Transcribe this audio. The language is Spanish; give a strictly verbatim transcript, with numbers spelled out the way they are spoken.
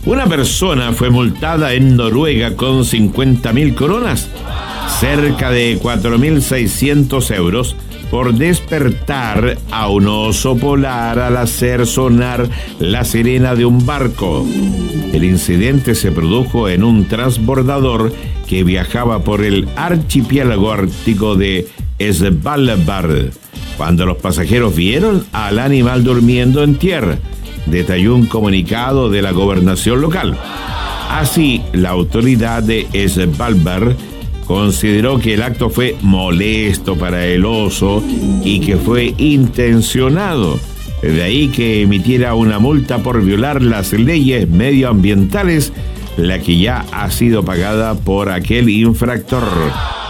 Una persona fue multada en Noruega con cincuenta mil coronas, cerca de cuatro mil seiscientos euros, por despertar a un oso polar al hacer sonar la sirena de un barco. El incidente se produjo en un transbordador que viajaba por el archipiélago ártico de Svalbard, cuando los pasajeros vieron al animal durmiendo en tierra, detalló un comunicado de la gobernación local. Así, la autoridad de Svalbard consideró que el acto fue molesto para el oso y que fue intencionado. De ahí que emitiera una multa por violar las leyes medioambientales, la que ya ha sido pagada por aquel infractor.